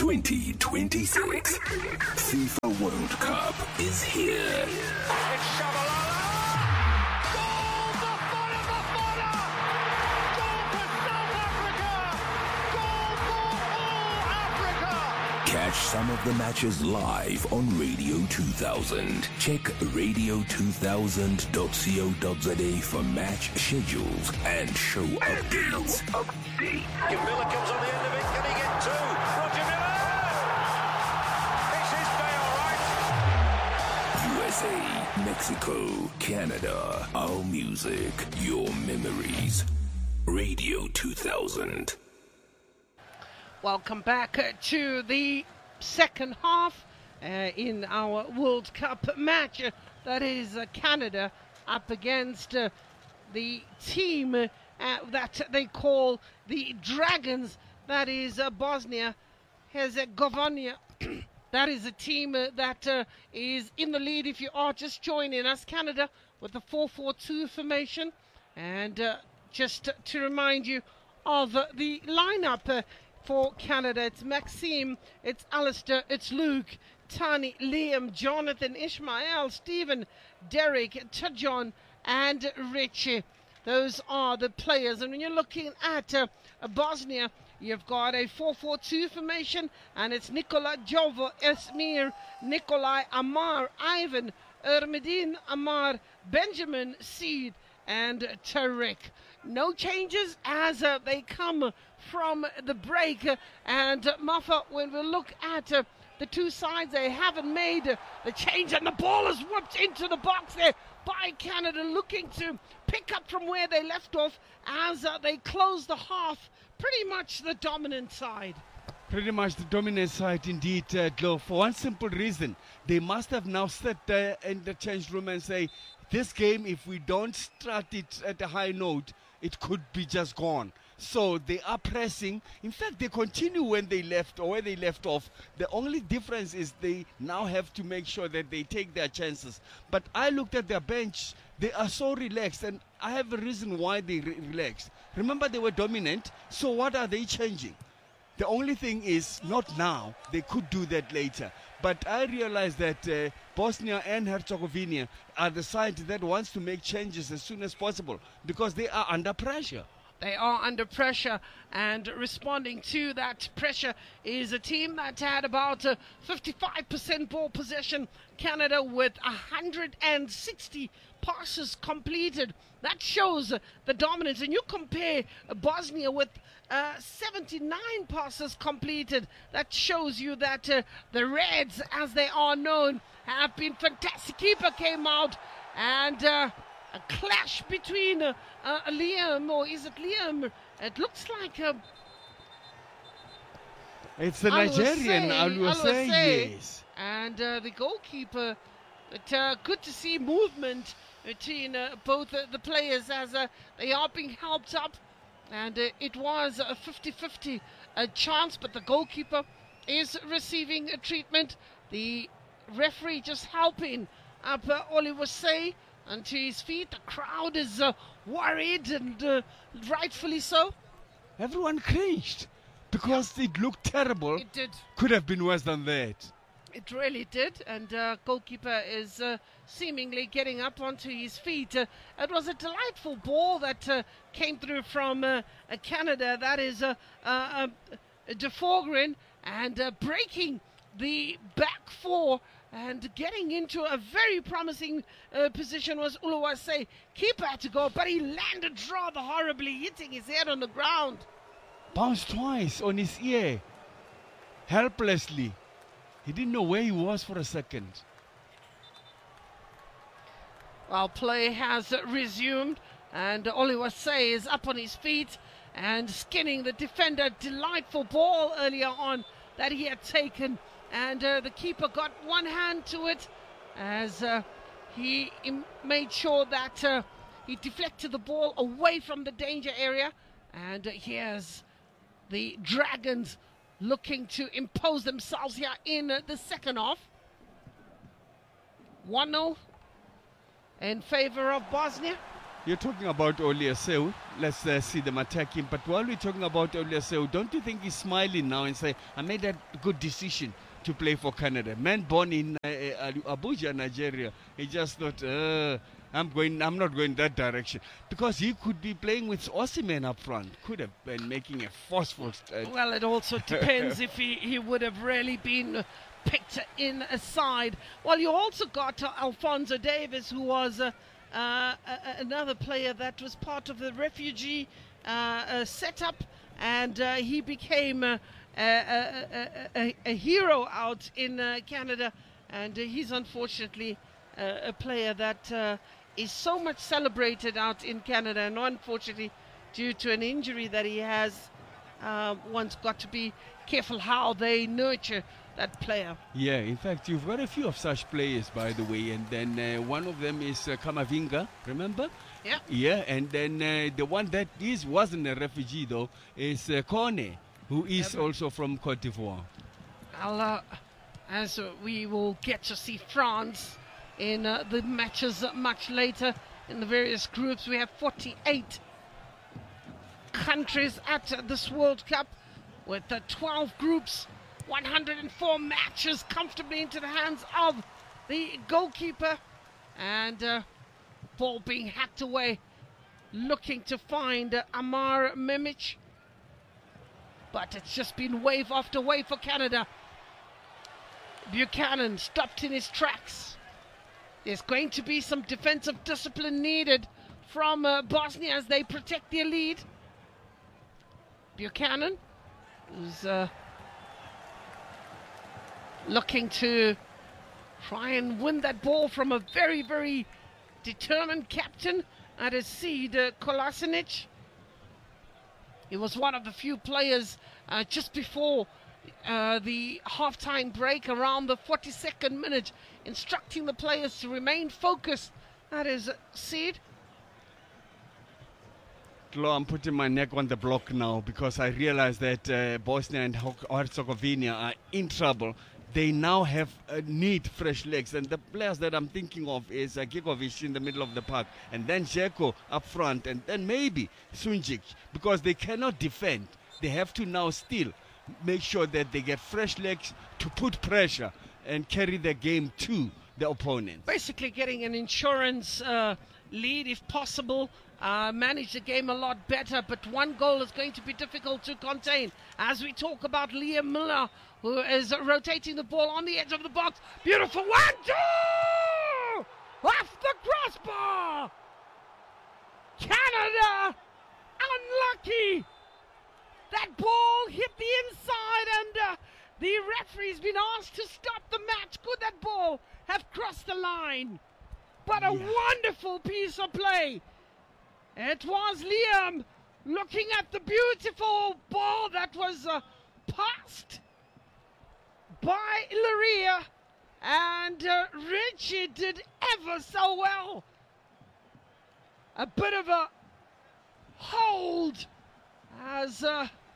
2026 FIFA World Cup is here. It's Shabalala! Goal for Bafana! Goal for South Africa! Goal for all Africa! Catch some of the matches live on Radio 2000. Check radio2000.co.za for match schedules and show updates. Miller comes on the end of it. Can he get two? Roger Miller! It's his day, all right. USA, Mexico, Canada, our music, your memories. Radio 2000. Welcome back to the second half in our World Cup match. That is Canada up against the team that they call the Dragons. That is Bosnia Herzegovina. That is a team that is in the lead. If you are just joining us, Canada with the 4-4-2 formation. And just to remind you of the lineup for Canada, it's Maxime, it's Alistair, it's Luke, Tani, Liam, Jonathan, Ishmael, Stephen, Derek, Tajon, and Richie. Those are the players. And when you're looking at Bosnia, you've got a 4-4-2 formation, and it's Nikola Jovo, Esmir, Nikolai, Amar, Ivan, Ermedin, Amar, Benjamin, Seed, and Tariq. No changes as they come from the break. And Mafa, when we look at the two sides, they haven't made the change, and the ball is whipped into the box there by Canada, looking to pick up from where they left off as they close the half. Pretty much the dominant side. Pretty much the dominant side indeed, Glo. For one simple reason, they must have now sat there in the change room and say, this game, if we don't start it at a high note, it could be just gone. So they are pressing. In fact, they continue when they left or where they left off. The only difference is they now have to make sure that they take their chances. But I looked at their bench. They are so relaxed, and I have a reason why they relaxed. Remember, they were dominant. So what are they changing? The only thing is, not now. They could do that later. But I realize that Bosnia and Herzegovina are the side that wants to make changes as soon as possible because they are under pressure. They are under pressure, and responding to that pressure is a team that had about 55% ball possession. Canada with 160 passes completed. That shows the dominance. And you compare Bosnia with 79 passes completed. That shows you that the Reds, as they are known, have been fantastic. Keeper came out, and a clash between Liam, or is it Liam? It looks like it's the Nigerian Aluase, yes. And the goalkeeper. But good to see movement between both the players as they are being helped up. And it was a 50-50 chance, but the goalkeeper is receiving a treatment. The referee just helping up Oluwase onto his feet. The crowd is worried, and rightfully so. Everyone cringed because it looked terrible. It did. Could have been worse than that. It really did, and goalkeeper is seemingly getting up onto his feet. It was a delightful ball that came through from Canada. That is De Forgren, and breaking the back four and getting into a very promising position was Oluwase. Keeper had to go, but he landed rather horribly, hitting his head on the ground. Bounced twice on his ear, helplessly. He didn't know where he was for a second. Well, play has resumed, and Oluwase is up on his feet and skinning the defender. Delightful ball earlier on that he had taken, and the keeper got one hand to it as he made sure that he deflected the ball away from the danger area. And here's the Dragons looking to impose themselves here in the second half. 1-0 in favor of Bosnia. You're talking about Oliaseu. Let's see them attacking. But while we're talking about Oliaseu, don't you think he's smiling now and say, I made a good decision to play for Canada? Man born in Abuja, Nigeria. He just thought, I'm not going that direction. Because he could be playing with Osimhen up front. Could have been making a forceful well, it also depends if he would have really been picked in a side. Well, you also got Alphonso Davies, who was another player that was part of the refugee setup, and he became a hero out in Canada, and he's unfortunately a player that is so much celebrated out in Canada, and unfortunately due to an injury that he has, one's got to be careful how they nurture that player. Yeah, in fact, you've got a few of such players, by the way, and then one of them is Kamavinga, remember? Yeah. Yeah, and then the one that wasn't a refugee, though, is Kone, who is also from Cote d'Ivoire. Well, as we will get to see France in the matches much later in the various groups. We have 48 countries at this World Cup with 12 groups, 104 matches comfortably into the hands of the goalkeeper, and ball being hacked away, looking to find Amar Memic, but it's just been wave after wave for Canada. Buchanan stopped in his tracks. There's going to be some defensive discipline needed from Bosnia as they protect their lead. Buchanan, who's looking to try and win that ball from a very, very determined captain at his seed, Kolasinac. He was one of the few players just before the half-time break, around the 42nd minute, instructing the players to remain focused. That is seed. I'm putting my neck on the block now because I realize that Bosnia and Herzegovina are in trouble. They now have need fresh legs, and the players that I'm thinking of is Gigovic in the middle of the park, and then Dzeko up front, and then maybe Sunjic, because they cannot defend. They have to now still make sure that they get fresh legs to put pressure and carry the game to the opponent. Basically getting an insurance lead if possible, manage the game a lot better, but one goal is going to be difficult to contain. As we talk about Liam Miller, who is rotating the ball on the edge of the box. Beautiful 1-2! Off the crossbar! Canada unlucky! That ball hit the inside, and the referee's been asked to stop the match. Could that ball have crossed the line? But a wonderful piece of play. It was Liam looking at the beautiful ball that was passed by Laria, and Richie did ever so well. A bit of a hold as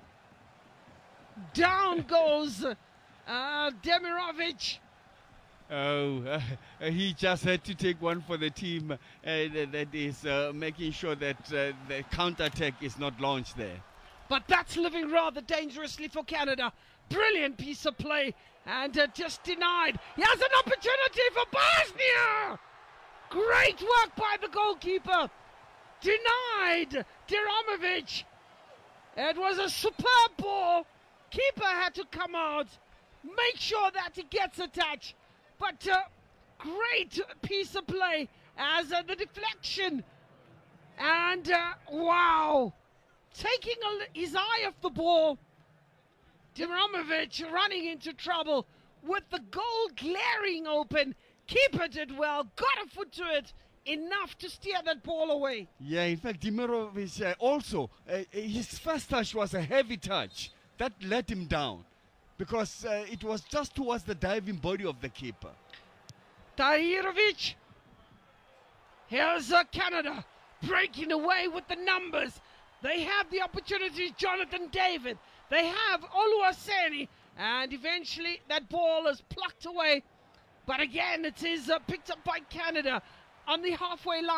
down goes Demirovic. Oh, he just had to take one for the team that is making sure that the counter-attack is not launched there. But that's living rather dangerously for Canada. Brilliant piece of play, and just denied. He has an opportunity for Bosnia! Great work by the goalkeeper. Denied Deramovic. It was a superb ball. Keeper had to come out, make sure that he gets a touch. But great piece of play as the deflection. And wow, taking his eye off the ball. Deramovic running into trouble with the goal glaring open. Keeper did well, got a foot to it, enough to steer that ball away. Yeah, in fact, Demirovic also, his first touch was a heavy touch. That let him down because it was just towards the diving body of the keeper. Tahirovic. Here's Canada breaking away with the numbers. They have the opportunity, Jonathan David. They have Oluwaseni, and eventually that ball is plucked away. But again, it is picked up by Canada on the halfway line.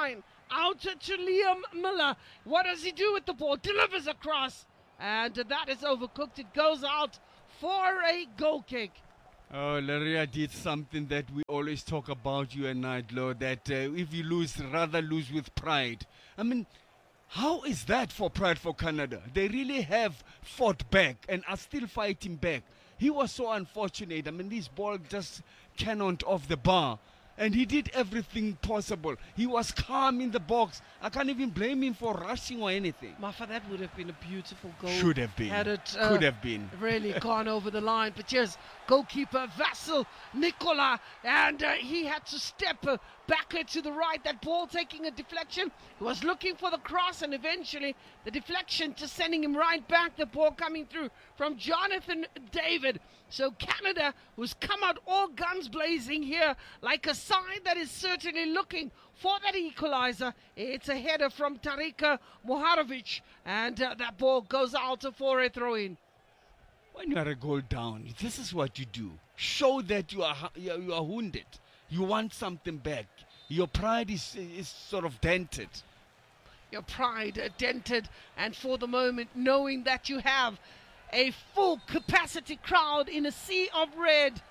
out to Liam Miller. What does he do with the ball? Delivers across. And that is overcooked. It goes out for a goal kick. Oh, Laria did something that we always talk about, you and I, Dlo, that if you lose, rather lose with pride. I mean, how is that for pride for Canada? They really have fought back and are still fighting back. He was so unfortunate. I mean, this ball just cannoned off the bar. And he did everything possible. He was calm in the box. I can't even blame him for rushing or anything. Mafa, that would have been a beautiful goal. Should have been. Had it could have been. Really gone over the line. But here's goalkeeper Vasil Nicola. And he had to step back to the right. That ball taking a deflection. He was looking for the cross, and eventually the deflection just sending him right back. The ball coming through from Jonathan David. So Canada, who's come out all guns blazing here, like a side that is certainly looking for that equalizer. It's a header from Tariq Moharovic, and that ball goes out for a throw-in. When you are a goal down, this is what you do. Show that you are wounded. You want something back. Your pride is sort of dented. Your pride dented, and for the moment, knowing that you have a full capacity crowd in a sea of red,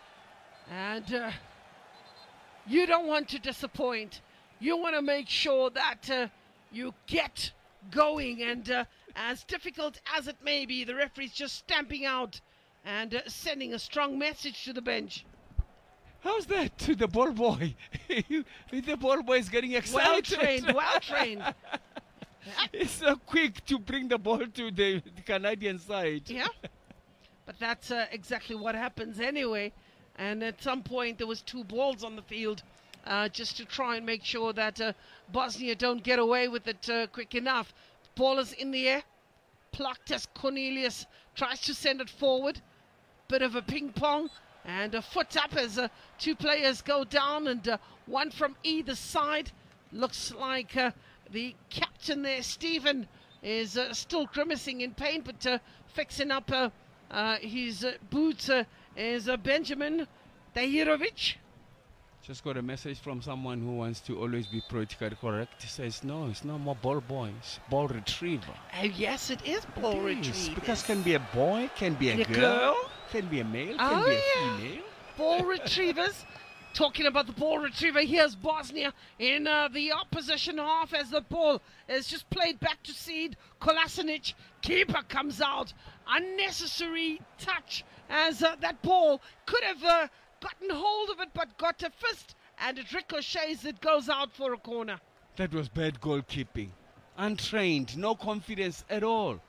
and you don't want to disappoint. You want to make sure that you get going, and as difficult as it may be, the referee's just stamping out and sending a strong message to the bench. How's that to the ball boy? The ball boy is getting excited. Well trained. It's so quick to bring the ball to the Canadian side. Yeah, but that's exactly what happens anyway. And at some point there was 2 balls on the field, just to try and make sure that Bosnia don't get away with it quick enough. Ball is in the air, plucked as Cornelius tries to send it forward. Bit of a ping pong and a foot up as 2 players go down, and one from either side. Looks like the captain there, Stephen, is still grimacing in pain, but fixing up his boots is Benjamin Tahirovic. Just got a message from someone who wants to always be politically correct. He says, no, it's no more ball boy, it's ball retriever. Yes, it is ball retriever. Because can be a boy, can be a girl, can be a male, can be a female. Ball retrievers. Talking about the ball retriever, here's Bosnia in the opposition half as the ball is just played back to Seed Kolasinic. Keeper comes out. Unnecessary touch as that ball could have gotten hold of it, but got a fist, and it ricochets. It goes out for a corner. That was bad goalkeeping. Untrained, no confidence at all.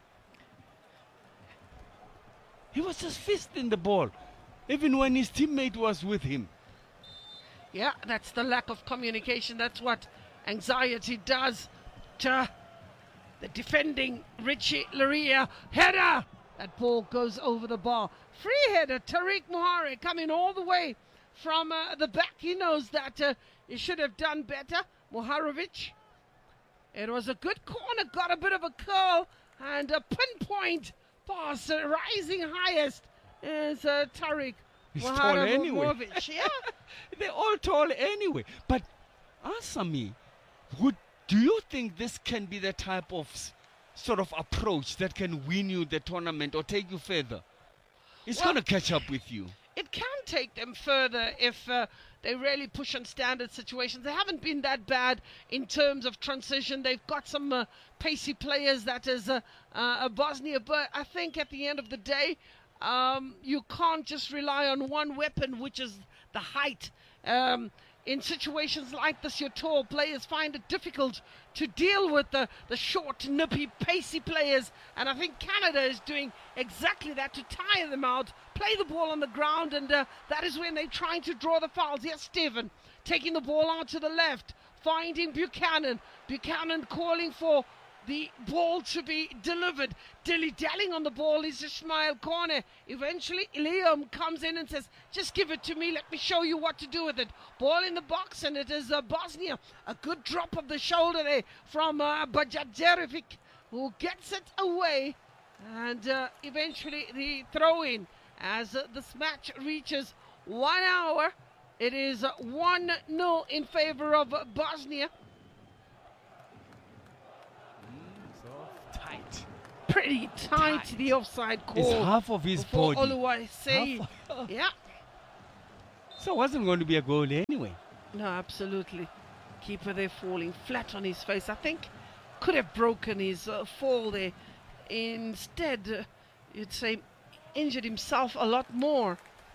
He was just fisting the ball, even when his teammate was with him. Yeah, that's the lack of communication. That's what anxiety does to the defending Richie Laria. Header! That ball goes over the bar. Free header, Tariq Mohare coming all the way from the back. He knows that he should have done better. Moharovic. It was a good corner, got a bit of a curl, and a pinpoint pass rising highest is Tariq. He's tall anyway. Yeah. They're all tall anyway. But answer me, do you think this can be the type of sort of approach that can win you the tournament or take you further? It's going to catch up with you. It can take them further if they really push on standard situations. They haven't been that bad in terms of transition. They've got some pacey players, that is Bosnia. But I think at the end of the day, you can't just rely on one weapon, which is the height. In situations like this, your tall players find it difficult to deal with the short, nippy, pacey players. And I think Canada is doing exactly that to tire them out, play the ball on the ground, and that is when they're trying to draw the fouls. Yes, Stephen taking the ball out to the left, finding Buchanan. Buchanan calling for the ball to be delivered. Dilly-dallying on the ball is Ismail Corner. Eventually, Liam comes in and says, just give it to me. Let me show you what to do with it. Ball in the box, and it is Bosnia. A good drop of the shoulder there from Bajajerovic, who gets it away. And eventually the throw-in as this match reaches 1 hour. It is 1-0 in favor of Bosnia. pretty tight to the offside call. It's half of his for body. Oluwase. Yeah. So it wasn't going to be a goal anyway. No, absolutely. Keeper there falling flat on his face. I think could have broken his fall there. Instead, you'd say injured himself a lot more.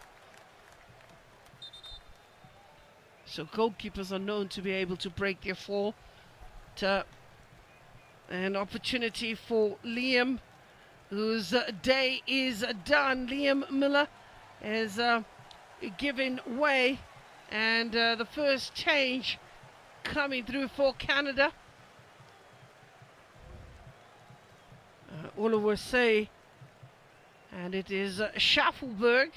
So goalkeepers are known to be able to break their fall. An opportunity for Liam, whose day is done. Liam Miller is giving way, and the first change coming through for Canada. Oluwase, and it is Schaffelberg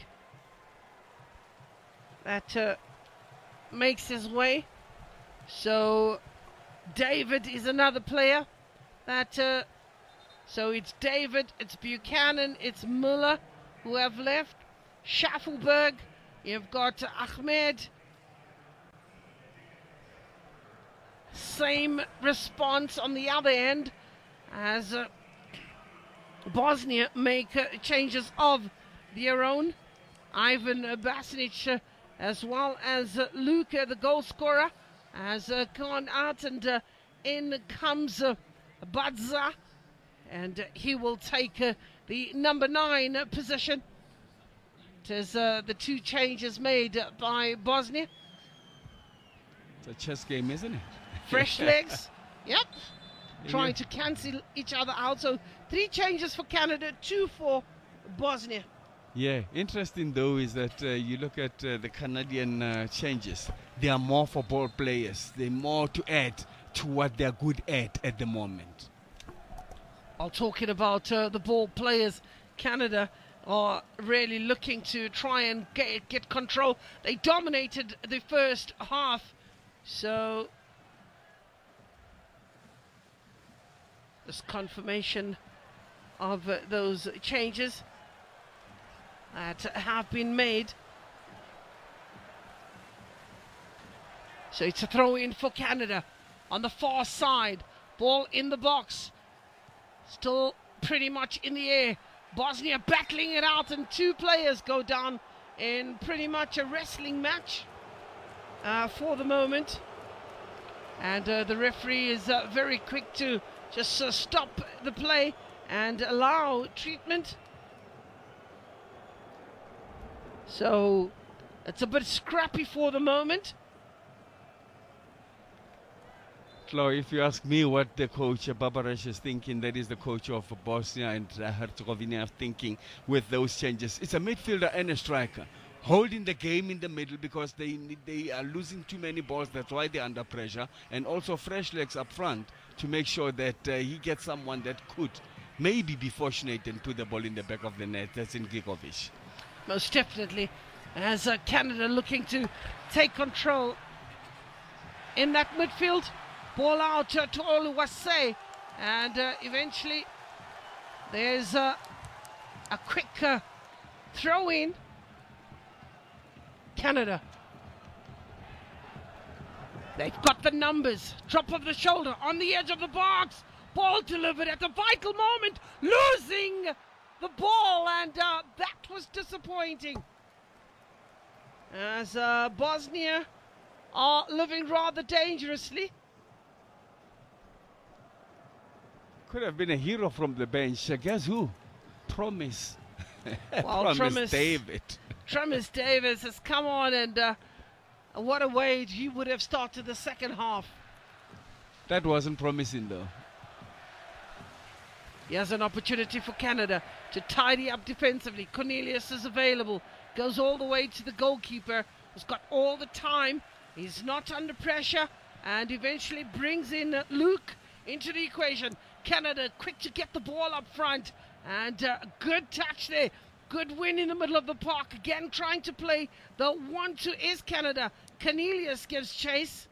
that makes his way. So David is another player that so it's David, it's Buchanan, it's Muller who have left. Schaffelberg, you've got Ahmed. Same response on the other end as Bosnia make changes of their own. Ivan Basinic as well as Luka, the goal scorer, has gone out, and in comes Badza, and he will take the number 9 position. It is the 2 changes made by Bosnia. It's a chess game, isn't it? Fresh legs, yep, trying to cancel each other out. So 3 changes for Canada, 2 for Bosnia. Yeah, interesting though is that you look at the Canadian changes. They are more for ball players. They're more to add to what they're good at the moment. While talking about the ball players, Canada are really looking to try and get control. They dominated the first half, so this confirmation of those changes that have been made. So it's a throw in for Canada on the far side. Ball in the box, still pretty much in the air. Bosnia battling it out, and 2 players go down in pretty much a wrestling match for the moment. And the referee is very quick to just stop the play and allow treatment. So it's a bit scrappy for the moment. Flo, if you ask me what the coach Babaresh is thinking, that is the coach of Bosnia and Herzegovina thinking with those changes. It's a midfielder and a striker holding the game in the middle, because they are losing too many balls. That's why they're under pressure, and also fresh legs up front to make sure that he gets someone that could maybe be fortunate and put the ball in the back of the net. That's in Gigovic. Most definitely, as Canada looking to take control in that midfield. Ball out to Oluwase, and eventually there's a quick throw in. Canada, they've got the numbers. Drop of the shoulder on the edge of the box. Ball delivered at the vital moment, losing the ball, and that was disappointing, as Bosnia are living rather dangerously. Could have been a hero from the bench. Guess who? Promise. Well, Promise David. Travis Davis has come on, and what a way he would have started the second half. That wasn't promising though. Here's an opportunity for Canada to tidy up defensively. Cornelius is available, goes all the way to the goalkeeper, who's got all the time. He's not under pressure, and eventually brings in Luke into the equation. Canada quick to get the ball up front, and good touch there. Good win in the middle of the park. Again, trying to play the 1-2 is Canada. Cornelius gives chase.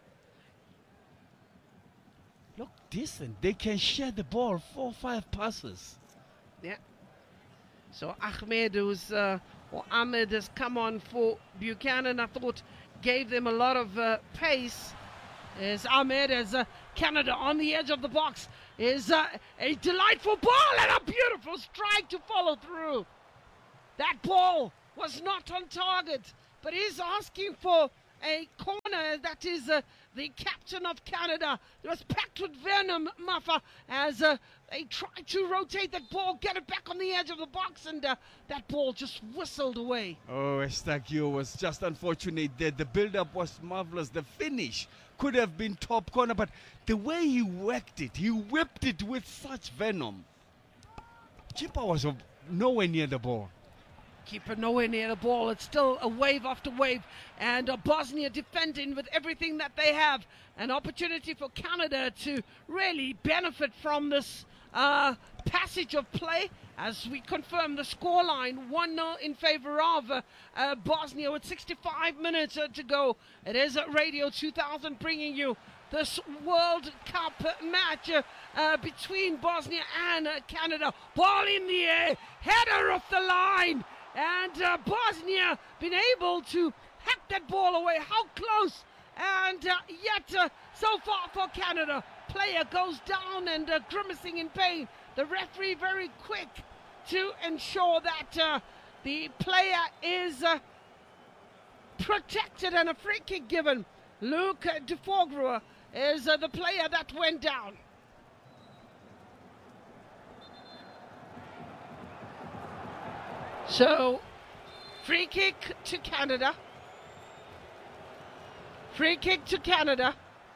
Look decent. They can share the ball 4 or 5 passes. Yeah. So Ahmed, or Ahmed, has come on for Buchanan. I thought gave them a lot of pace. As Ahmed, as Canada on the edge of the box, is a delightful ball and a beautiful strike to follow through. That ball was not on target, but is asking for a corner. That is the captain of Canada. It was packed with venom, Muffa, as they tried to rotate that ball, get it back on the edge of the box, and that ball just whistled away. Oh, Eustachio was just unfortunate there. The build-up was marvelous. The finish could have been top corner, but the way he whacked it, he whipped it with such venom. Chipper was nowhere near the ball. Keeper nowhere near the ball. It's still a wave after wave, and Bosnia defending with everything that they have. An opportunity for Canada to really benefit from this passage of play, as we confirm the scoreline 1-0 in favor of Bosnia with 65 minutes to go. It is Radio 2000 bringing you this World Cup match between Bosnia and Canada. Ball in the air, header off the line. And Bosnia been able to hack that ball away. How close! And yet, so far for Canada. Player goes down and grimacing in pain. The referee very quick to ensure that the player is protected and a free kick given. Luke de Forgroer is the player that went down. So, free kick to Canada. Free kick to Canada.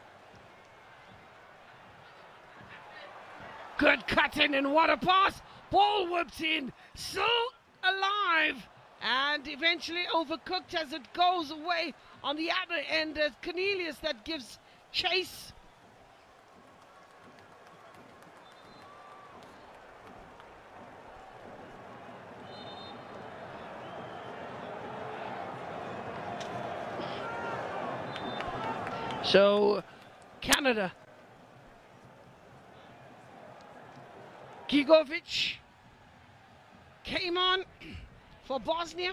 Good cutting and what a pass. Ball whips in. Still alive. And eventually overcooked as it goes away on the other end. There's Cornelius that gives chase. So, Canada. Gigovic came on for Bosnia.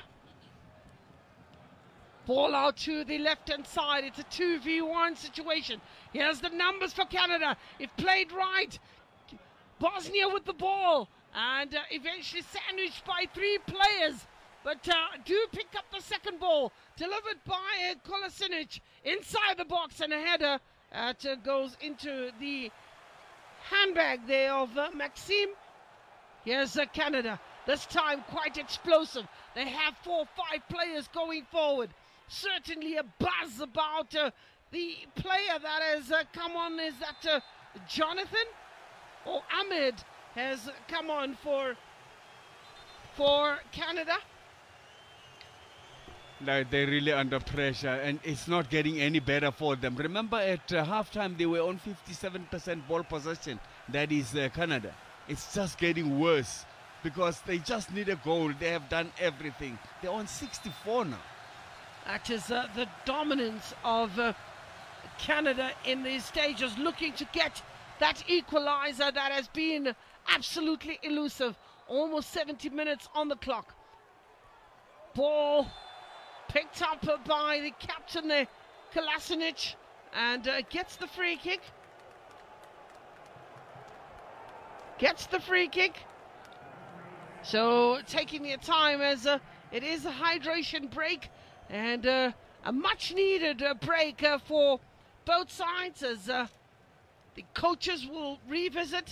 Ball out to the left-hand side. It's a 2v1 situation. Here's the numbers for Canada. If played right, Bosnia with the ball. And eventually sandwiched by 3 players. But do pick up the second ball, delivered by Kolasinac inside the box, and a header that goes into the handbag there of Maxime. Here's Canada, this time quite explosive. They have 4 or 5 players going forward. Certainly a buzz about the player that has come on. Is that Jonathan or Ahmed has come on for Canada? No, they're really under pressure, and it's not getting any better for them. Remember, at halftime, they were on 57% ball possession. That is Canada. It's just getting worse because they just need a goal. They have done everything. They're on 64 now. That is the dominance of Canada in these stages, looking to get that equalizer that has been absolutely elusive. Almost 70 minutes on the clock. Ball picked up by the captain there, Kolasinac, and gets the free kick. So taking their time as it is a hydration break, and a much needed break for both sides, as the coaches will revisit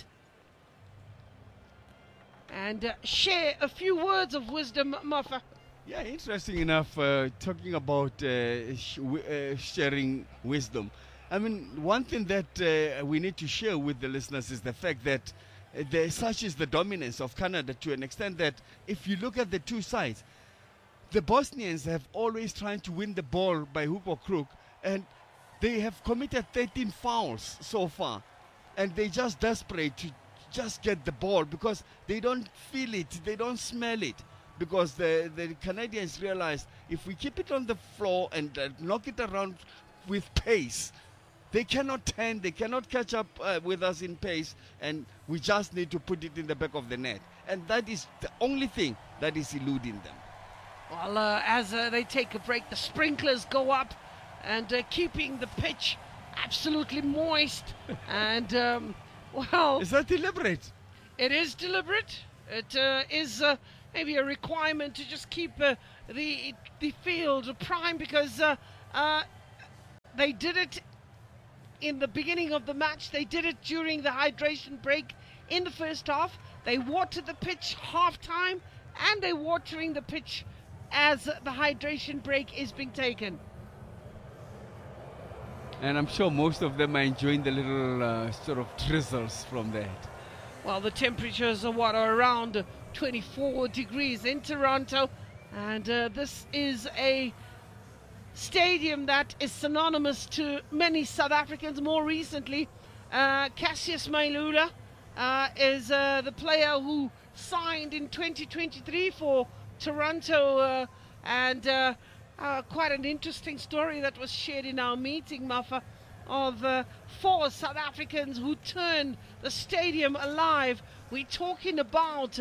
and share a few words of wisdom, Muffa. Yeah, interesting enough, talking about sharing wisdom. I mean, one thing that we need to share with the listeners is the fact that such is the dominance of Canada to an extent that if you look at the two sides, the Bosnians have always tried to win the ball by hook or crook, and they have committed 13 fouls so far, and they're just desperate to just get the ball because they don't feel it, they don't smell it. Because the Canadians realize if we keep it on the floor and knock it around with pace, they cannot turn, they cannot catch up with us in pace, and we just need to put it in the back of the net. And that is the only thing that is eluding them. Well, as they take a break, the sprinklers go up and keeping the pitch absolutely moist and Well, Is that deliberate? it is deliberate. It is maybe a requirement to just keep the field prime, because they did it in the beginning of the match. They did it during the hydration break in the first half. They watered the pitch half-time, and they're watering the pitch as the hydration break is being taken. And I'm sure most of them are enjoying the little sort of drizzles from that. Well, the temperatures are around 24 degrees in Toronto, and this is a stadium that is synonymous to many South Africans. More recently, Cassius Mailula is the player who signed in 2023 for Toronto, and quite an interesting story that was shared in our meeting, Mafa, of 4 South Africans who turned the stadium alive. We're talking about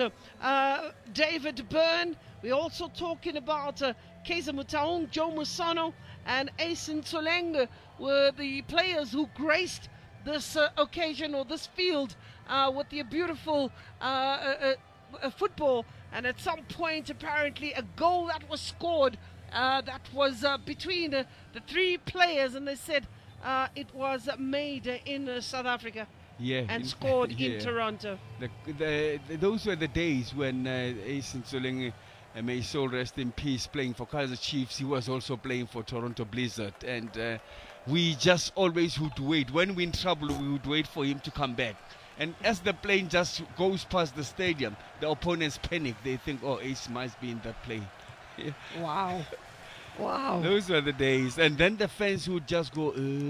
David Byrne. We're also talking about Kaiser Motaung, Joe Musono, and Asen Tsoleng were the players who graced this occasion, or this field, with their beautiful football. And at some point, apparently, a goal that was scored that was between the 3 players, and they said it was made in South Africa. Yeah, and scored yeah. in Toronto. Those were the days when Asen Tsoleng, may his soul rest in peace, playing for Kaizer Chiefs. He was also playing for Toronto Blizzard, and we just always would wait. When we're in trouble, we would wait for him to come back. And as the plane just goes past the stadium, the opponents panic. They think, oh, Ace must be in that plane. Yeah. Wow. Wow. Those were the days. And then the fans would just go,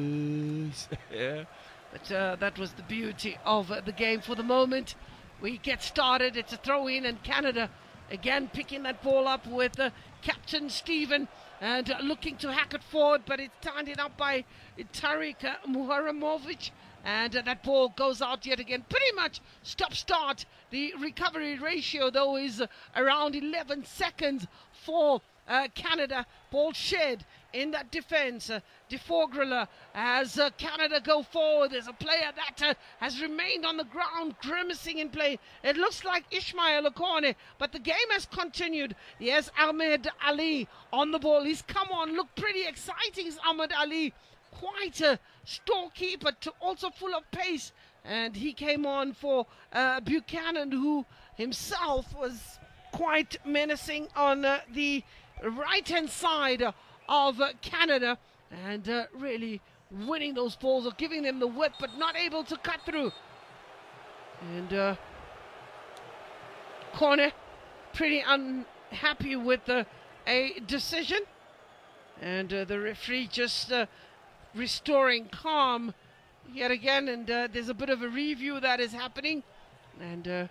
yeah. But that was the beauty of the game. For the moment, we get started. It's a throw-in, and Canada again picking that ball up with Captain Stephen, and looking to hack it forward, but it's turned it up by Tariq Muharamovic, and that ball goes out yet again. Pretty much stop-start. The recovery ratio, though, is around 11 seconds for Canada. Ball shed in that defense. De Forgrilla, as Canada go forward. There's a player that has remained on the ground, grimacing in play. It looks like Ishmael Okone, but the game has continued. Yes, Ahmed Ali on the ball. He's come on, look pretty exciting. Is Ahmed Ali, quite stocky, but also full of pace. And he came on for Buchanan, who himself was quite menacing on the right-hand side of Canada, and really winning those balls, or giving them the width, but not able to cut through. And Corner pretty unhappy with a decision, and the referee just restoring calm yet again, and there's a bit of a review that is happening, and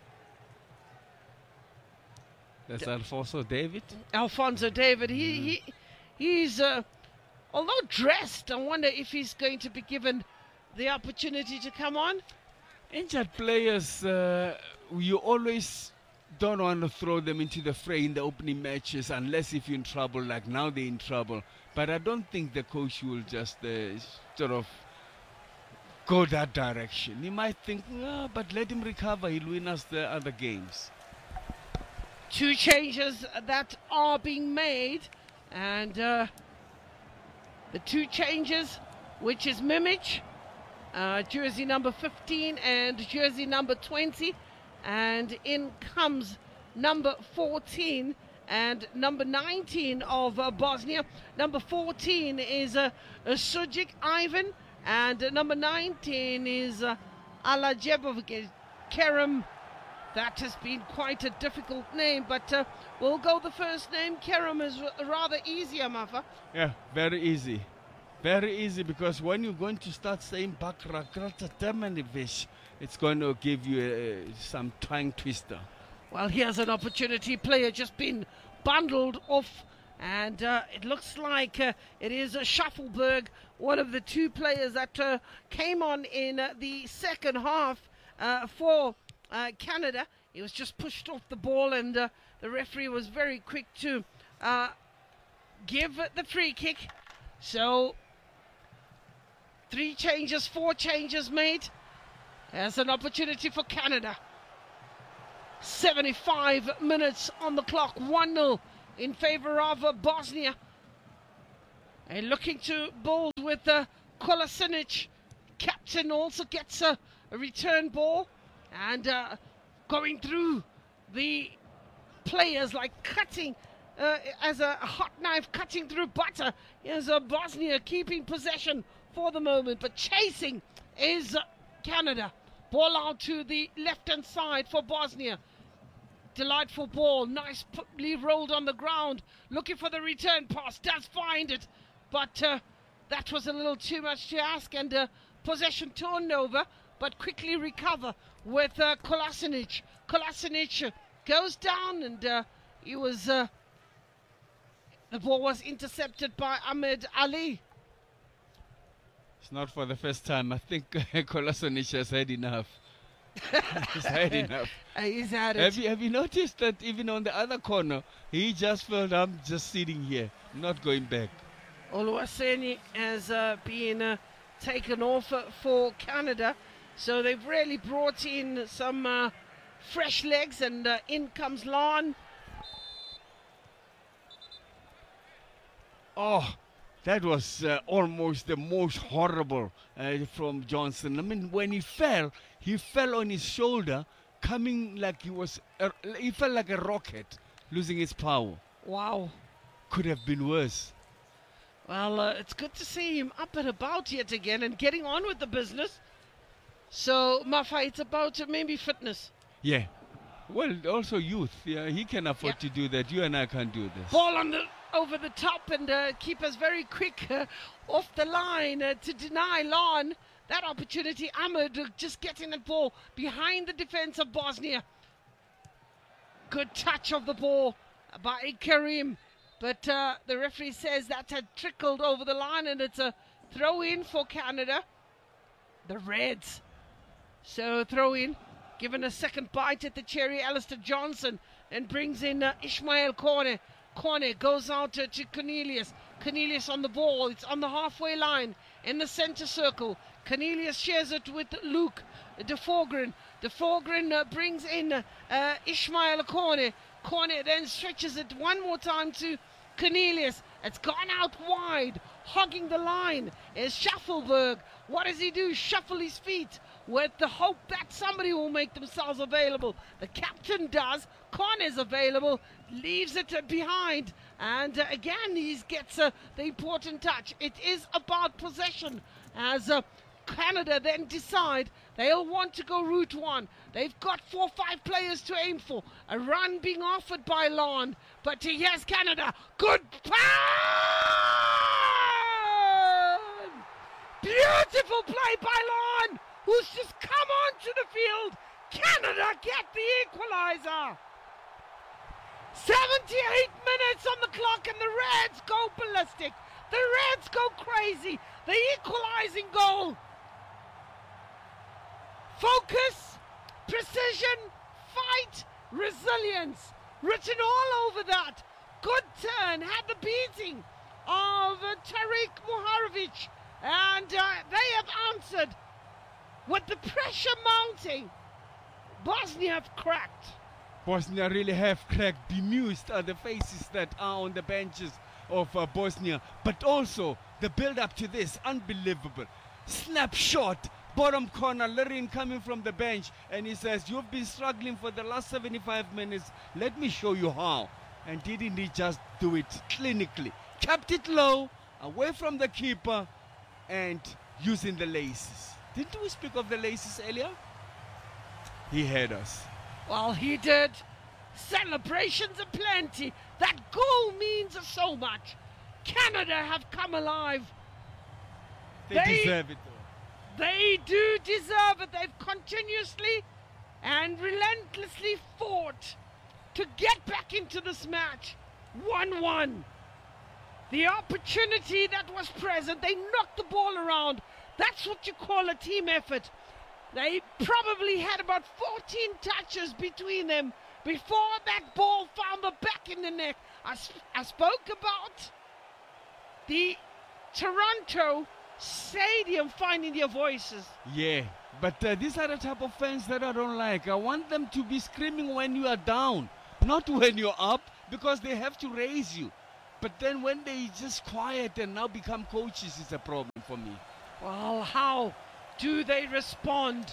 that's Alfonso David. Alfonso David, he's although dressed, I wonder if he's going to be given the opportunity to come on. Injured players, you always don't want to throw them into the fray in the opening matches, unless if you're in trouble, like now they're in trouble. But I don't think the coach will just sort of go that direction. He might think, but let him recover, he'll win us the other games. 2 changes that are being made, and the 2 changes, which is Mimic, jersey number 15 and jersey number 20, and in comes number 14 and number 19 of Bosnia. Number 14 is Sujic Ivan, and number 19 is Alajebovic Kerem. That has been quite a difficult name, but we'll go the first name. Kerem is rather easier, Mafa. Yeah, very easy. Very easy, because when you're going to start saying Bakra Grata Temanivish, it's going to give you some tongue twister. Well, here's an opportunity. Player just been bundled off, and it looks like it is Schaffelberg, one of the 2 players that came on in the second half for Canada. He was just pushed off the ball, and the referee was very quick to give the free kick. So 3 changes, 4 changes made, There's an opportunity for Canada. 75 minutes on the clock, 1-0 in favour of Bosnia. And looking to build with Kolasinac. Captain also gets a return ball. And going through the players like cutting as a hot knife cutting through butter. Here's Bosnia keeping possession for the moment, but chasing is Canada. Ball out to the left-hand side for Bosnia. Delightful ball, nicely rolled on the ground, looking for the return pass, does find it, but that was a little too much to ask, and possession turned over, but quickly recover with Kolasinac. Kolasinac goes down, and he was the ball was intercepted by Ahmed Ali. It's not for the first time. I think Kolasinac has had enough. He's had enough. He's had it. Have you noticed that even on the other corner, he just felt, I'm just sitting here, not going back. Oluwaseni has been taken off for Canada, so they've really brought in some fresh legs, and in comes Lon. Oh, that was almost the most horrible from Johnson. I mean, when he fell on his shoulder, coming like he felt like a rocket, losing his power. Wow. Could have been worse. Well, it's good to see him up and about yet again and getting on with the business. So, Mafa, it's about maybe fitness. Yeah. Well, also youth. Yeah, he can afford to do that. You and I can't do this. Ball on over the top, and keepers very quick off the line to deny Lon that opportunity. Ahmed just getting the ball behind the defense of Bosnia. Good touch of the ball by Karim, but the referee says that had trickled over the line, and it's a throw in for Canada. The Reds. So throw in, given a second bite at the cherry. Alistair Johnson and brings in Ismail Kone. Kone goes out to Cornelius. Cornelius on the ball. It's on the halfway line in the centre circle. Cornelius shares it with Luke de Forgren. De Forgren brings in Ismail Kone. Kone then stretches it one more time to Cornelius. It's gone out wide. Hogging the line is Schaffelberg. What does he do? Shuffle his feet with the hope that somebody will make themselves available. The captain does. Kone is available. Leaves it behind. And again, he gets the important touch. It is about possession as Canada then decide they'll want to go route one. They've got 4 or 5 players to aim for. A run being offered by Lon, but here's Canada. Good pass! Beautiful play by Lon, who's just come onto the field. Canada get the equalizer. 78 minutes on the clock, and the Reds go ballistic. The Reds go crazy. The equalizing goal. Focus, precision, fight, resilience. Written all over that. Good turn, had the beating of Tariq Muharovic. And they have answered with the pressure mounting. Bosnia have cracked. Bosnia really have cracked. Bemused are the faces that are on the benches of Bosnia. But also, the build-up to this, unbelievable. Snapshot, bottom corner, Larin coming from the bench. And he says, you've been struggling for the last 75 minutes. Let me show you how. And didn't he just do it clinically? Kept it low, away from the keeper, and using the laces. Didn't we speak of the laces earlier? He had us. Well, he did. Celebrations aplenty. That goal means so much. Canada have come alive. They deserve it, though. They do deserve it. They've continuously and relentlessly fought to get back into this match. 1-1. The opportunity that was present, they knocked the ball around. That's what you call a team effort. They probably had about 14 touches between them before that ball found the back in the net. I spoke about the Toronto Stadium finding their voices. Yeah, But these are the type of fans that I don't like. I want them to be screaming when you are down, not when you're up, because they have to raise you. But then when they just quiet and now become coaches is a problem for me. Well, how do they respond?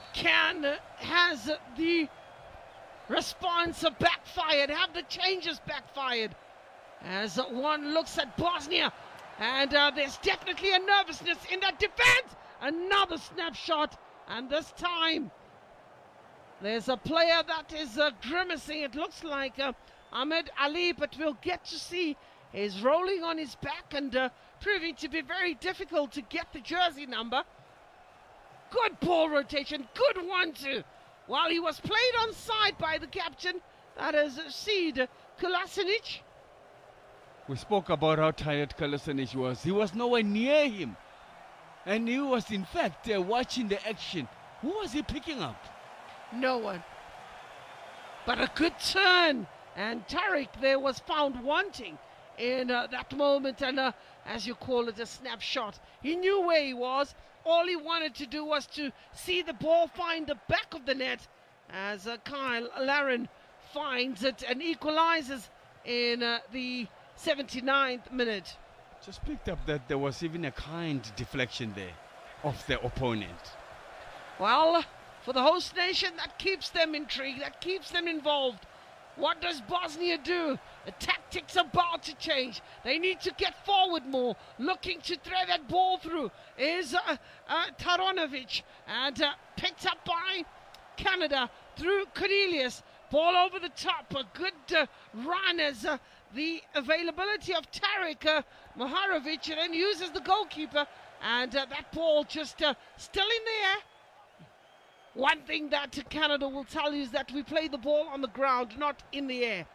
Has the response backfired? Have the changes backfired? As one looks at Bosnia, and there's definitely a nervousness in that defense. Another snapshot, and this time there's a player that is grimacing. It looks like Ahmed Ali, but we'll get to see. Is rolling on his back and proving to be very difficult to get the jersey number. Good ball rotation, good 1-2. While he was played on side by the captain, that is Sead Kolasinac. We spoke about how tired Kolasinac was. He was nowhere near him. And he was, in fact, watching the action. Who was he picking up? No one. But a good turn. And Tariq there was found wanting in that moment. And as you call it, a snapshot. He knew where he was. All he wanted to do was to see the ball find the back of the net. As Kyle Larin finds it and equalizes in the 79th minute. Just picked up that there was even a kind deflection there of the opponent. Well, for the host nation, that keeps them intrigued, that keeps them involved. What does Bosnia do? The tactics are about to change. They need to get forward more. Looking to throw that ball through is Taronovic. And picked up by Canada through Cornelius. Ball over the top. A good run as the availability of Tariq Moharovic, and then uses the goalkeeper. And that ball just still in the air. One thing that Canada will tell you is that we play the ball on the ground, not in the air.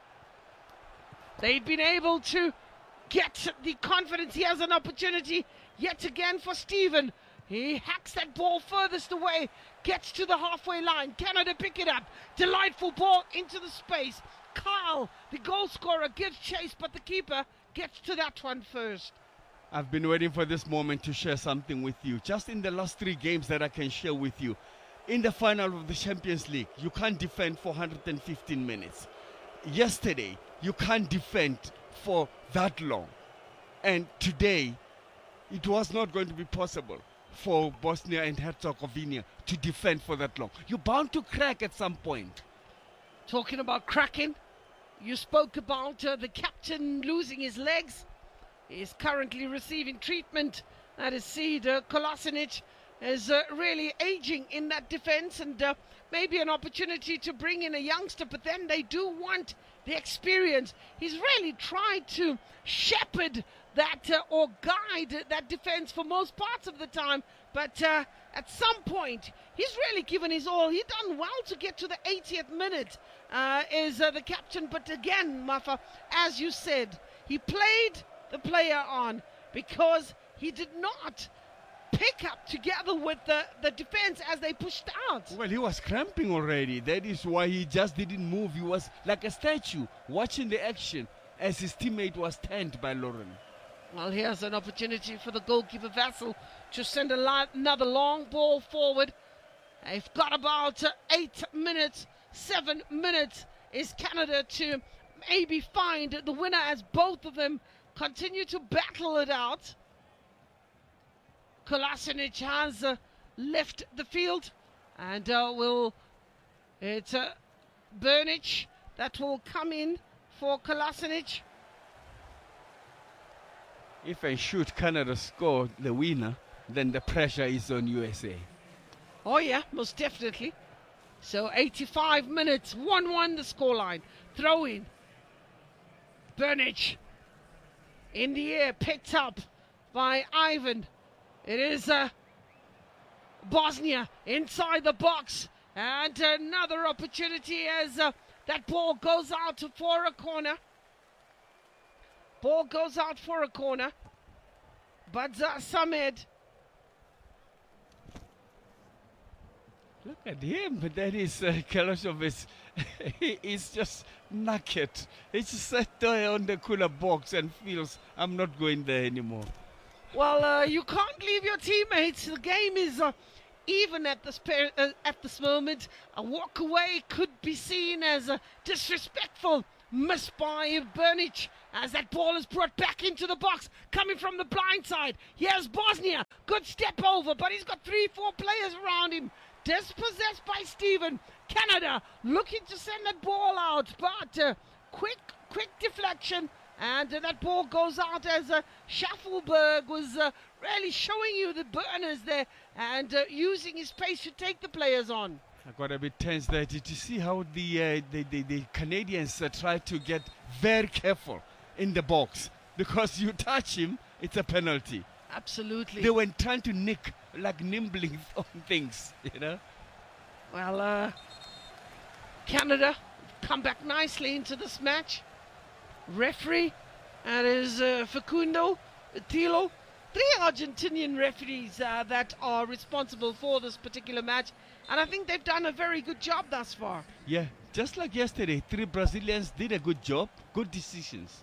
They've been able to get the confidence. He has an opportunity yet again for Stephen. He hacks that ball furthest away, gets to the halfway line. Canada pick it up. Delightful ball into the space. Kyle, the goal scorer, gives chase, but the keeper gets to that one first. I've been waiting for this moment to share something with you. Just in the last 3 games that I can share with you. In the final of the Champions League, you can't defend for 115 minutes. Yesterday, you can't defend for that long. And today, it was not going to be possible for Bosnia and Herzegovina to defend for that long. You're bound to crack at some point. Talking about cracking, you spoke about the captain losing his legs. He is currently receiving treatment. That is Sead Kolasinac is really aging in that defense, and maybe an opportunity to bring in a youngster, but then they do want the experience. He's really tried to shepherd that or guide that defense for most parts of the time, but at some point he's really given his all. He done well to get to the 80th minute is the captain, but again, Mafa, as you said, he played the player on because he did not pick up together with the defense as they pushed out. Well, he was cramping already. That is why he just didn't move. He was like a statue watching the action as his teammate was turned by Lauren. Well, here's an opportunity for the goalkeeper Vassal to send another long ball forward. They've got about 8 minutes, 7 minutes is Canada to maybe find the winner as both of them continue to battle it out. Kolasinac has left the field, and it's Burnic that will come in for Kolasinac. If and should Canada score the winner, then the pressure is on USA. Oh yeah, most definitely. So 85 minutes, 1-1 the scoreline. Throw in. Burnic in the air, picked up by Ivan. It is Bosnia inside the box, and another opportunity as that ball goes out for a corner. Ball goes out for a corner. But Samed. Look at him, but that is Kalashov is just knackered. He just sat there on the cooler box and feels, I'm not going there anymore. Well, you can't leave your teammates. The game is even at this moment, a walk away could be seen as a disrespectful miss by Burnic, as that ball is brought back into the box, coming from the blind side. Here's Bosnia, good step over, but he's got 3-4 players around him. Dispossessed by Steven. Canada looking to send that ball out, but quick deflection, and that ball goes out as Schaffelberg was really showing you the burners there and using his pace to take the players on. I got a bit tense there. Did you see how the Canadians tried to get very careful in the box? Because you touch him, it's a penalty. Absolutely. They were trying to nick, like nimbling on things, you know. Well, Canada come back nicely into this match. Referee, that is Facundo Tilo. 3 Argentinian referees that are responsible for this particular match, and I think they've done a very good job thus far. Yeah, just like yesterday, 3 Brazilians did a good job, good decisions.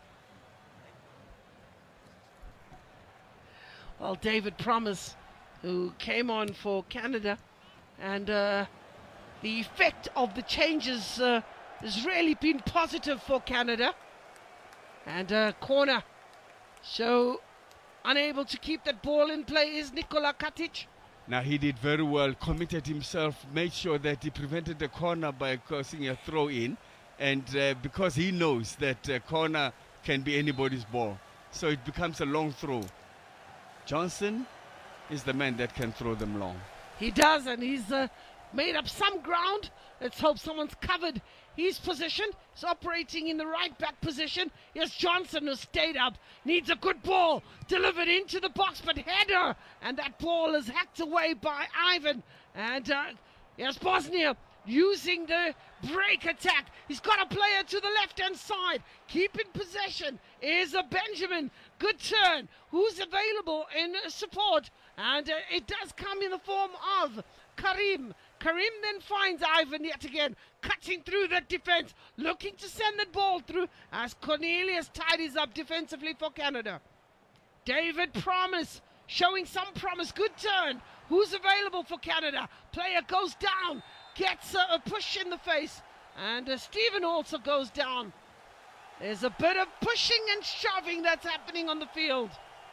Well, David Promise, who came on for Canada, and the effect of the changes has really been positive for Canada. And corner, so unable to keep that ball in play is Nikola Katic. Now he did very well, committed himself, made sure that he prevented the corner by causing a throw in, and because he knows that corner can be anybody's ball, so it becomes a long throw. Johnson is the man that can throw them long. He does, and he's made up some ground. Let's hope someone's covered his position. He's operating in the right back position. Here's Johnson, who stayed up, needs a good ball delivered into the box, but header, and that ball is hacked away by Ivan. And here's Bosnia using the break attack. He's got a player to the left-hand side. Keeping possession is a Benjamin. Good turn. Who's available in support? And it does come in the form of Karim. Karim then finds Ivan yet again, cutting through that defense, looking to send that ball through as Cornelius tidies up defensively for Canada. David Promise showing some promise. Good turn. Who's available for Canada? Player goes down, gets a push in the face, and Steven also goes down. There's a bit of pushing and shoving that's happening on the field.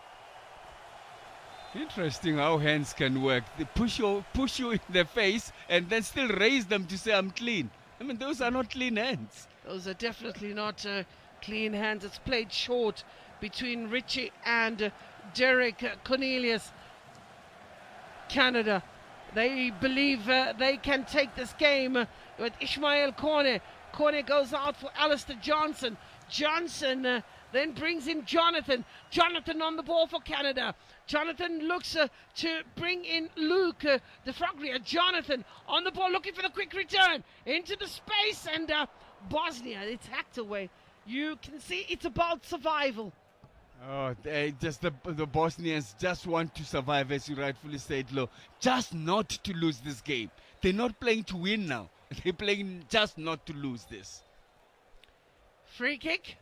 Interesting how hands can work. They push you in the face and then still raise them to say, I'm clean. I mean, those are not clean hands. Those are definitely not clean hands. It's played short between Richie and Derek Cornelius. Canada, they believe they can take this game with Ishmael Kone. Kone goes out for Alistair Johnson. Johnson then brings in Jonathan. Jonathan on the ball for Canada. Jonathan looks to bring in Luke de Fragria. Jonathan on the ball looking for the quick return into the space, and Bosnia, it's hacked away. You can see it's about survival. Oh, the Bosnians just want to survive, as you rightfully said, Lo. Just not to lose this game. They're not playing to win now. They're playing just not to lose this. Free kick.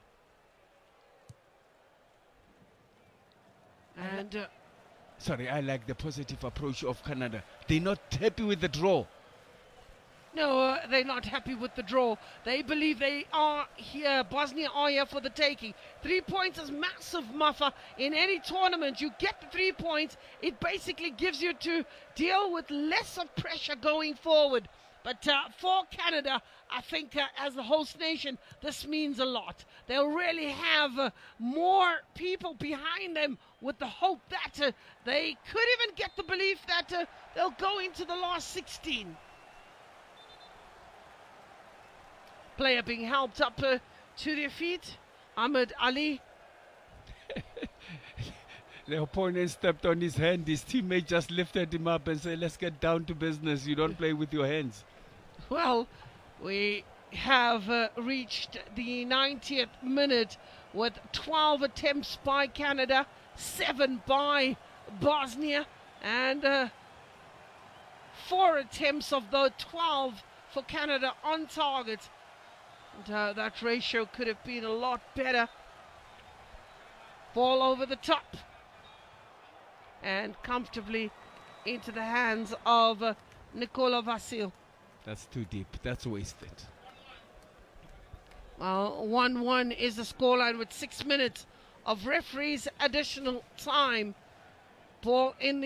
And sorry, I like the positive approach of Canada. They're not happy with the draw. No, they're not happy with the draw. They believe they are here, Bosnia are here for the taking. 3 points is massive, Muffa. In any tournament, you get the 3 points. It basically gives you to deal with less of pressure going forward. But for Canada, I think as the host nation, this means a lot. They'll really have more people behind them with the hope that they could even get the belief that they'll go into the last 16. Player being helped up to their feet. Ahmed Ali. The opponent stepped on his hand. His teammate just lifted him up and said, let's get down to business. You don't play with your hands. Well, we have reached the 90th minute with 12 attempts by Canada, 7 by Bosnia, and 4 attempts of the 12 for Canada on target. And that ratio could have been a lot better. Ball over the top and comfortably into the hands of Nikola Vasil. That's too deep. That's wasted. Well, 1-1 is the scoreline with 6 minutes of referees' additional time. Ball in